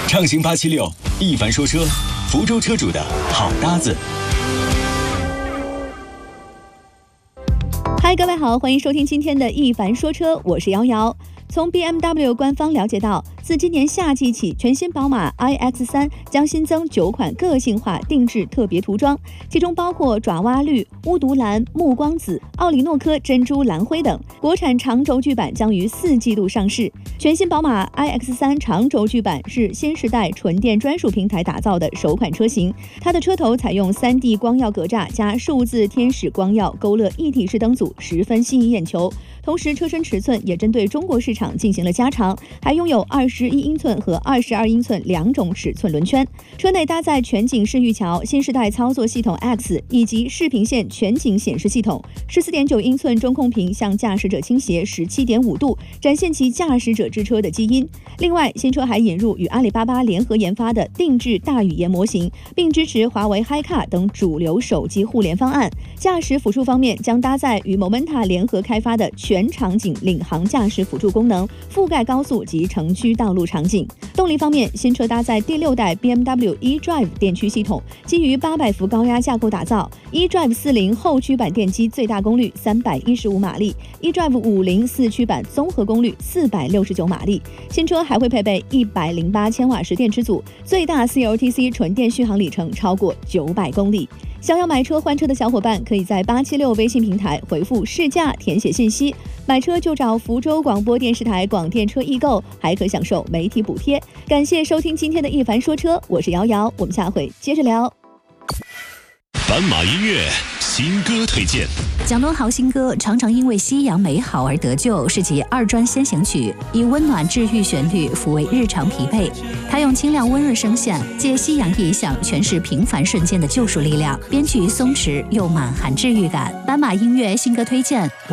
畅行876，一凡说车，福州车主的好搭子。 嗨，各位好，欢迎收听今天的一凡说车，我是瑶瑶。从 BMW 官方了解到，自今年夏季起，全新宝马 iX3 将新增9款个性化定制特别涂装，其中包括爪哇绿、巫毒蓝、暮光紫、奥里诺科珍珠蓝灰等。国产长轴距版将于4季度上市。全新宝马 iX3 长轴距版是新时代纯电专属平台打造的首款车型，它的车头采用 3D 光耀格栅加数字天使光耀勾勒一体式灯组，十分吸引眼球。同时，车身尺寸也针对中国市场进行了加长，还拥有21英寸和22英寸2种尺寸轮圈。车内搭载全景视域桥、新时代操作系统 X 以及视频线全景显示系统。14.9英寸中控屏向驾驶者倾斜17.5度，展现其驾驶者之车的基因。另外，新车还引入与阿里巴巴联合研发的定制大语言模型，并支持华为 HiCar 等主流手机互联方案。驾驶辅助方面，将搭载与 Momenta 联合开发的全场景领航驾驶辅助功能，覆盖高速及城区道路场景。动力方面，新车搭载第6代 BMW eDrive 电驱系统，基于800伏高压架构打造。eDrive 40后驱版电机最大功率315马力 ，eDrive 50四驱版综合功率469马力。新车还会配备108千瓦时电池组，最大 CLTC 纯电续航里程超过900公里。想要买车换车的小伙伴，可以在876微信平台回复试驾填写信息，买车就找福州广播电视台广电车易购，还可享受媒体补贴。感谢收听今天的一凡说车，我是瑶瑶，我们下回接着聊。 斑马音乐新歌推荐。 蒋敦豪新歌常常因为夕阳美好而得救，是其2专先行曲，以温暖治愈旋律抚慰日常疲惫。他用清亮温润声线，借夕阳意象诠释平凡瞬间的救赎力量，编曲松弛又满含治愈感。斑马音乐新歌推荐。